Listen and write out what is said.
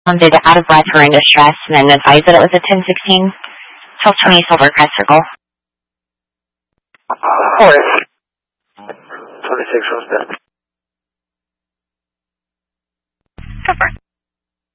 Due to out of breath or in distress, and then advise that it was a 1016 South 20 Silvercrest Circle. Of course. 26 Rosebud.